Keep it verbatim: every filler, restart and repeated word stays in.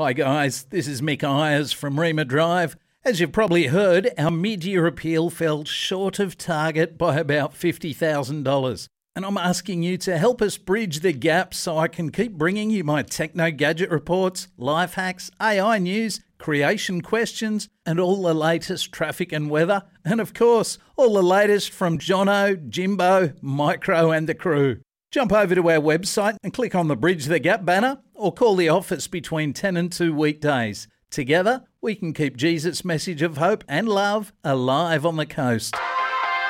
Hi guys, this is Mick Ayers from Rima Drive. As you've probably heard, our mid-year appeal fell short of target by about fifty thousand dollars. And I'm asking you to help us bridge the gap so I can keep bringing you my techno gadget reports, life hacks, A I news, creation questions, and all the latest traffic and weather. And of course, all the latest from Jono, Jimbo, Micro and the crew. Jump over to our website and click on the Bridge the Gap banner or call the office between ten and two weekdays. Together, we can keep Jesus' message of hope and love alive on the coast.